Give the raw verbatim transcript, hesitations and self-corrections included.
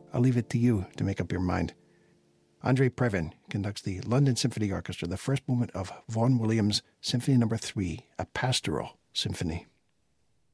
I'll leave it to you to make up your mind. Andre Previn conducts the London Symphony Orchestra, the first movement of Vaughan Williams' Symphony Number Three, a pastoral symphony.